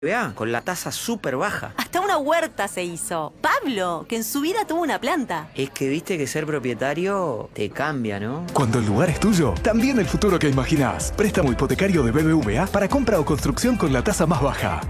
BBVA, con la tasa súper baja. Hasta una huerta se hizo. Pablo, que en su vida tuvo una planta. Es que viste que ser propietario te cambia, ¿no? Cuando el lugar es tuyo, también el futuro que imaginás. Préstamo hipotecario de BBVA para compra o construcción con la tasa más baja.